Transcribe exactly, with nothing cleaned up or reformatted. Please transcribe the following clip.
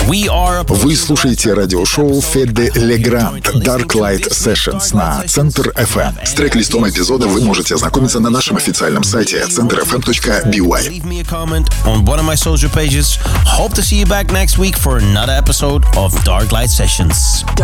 We are... Вы слушаете радиошоу Феде Легранд Dark Light Sessions на Центр эф эм. С трек-листом эпизода вы можете ознакомиться на нашем официальном сайте центр эф эм точка би уай. Leave me a comment on one of my social pages. Hope to see you back next week for another episode of Dark Light Sessions.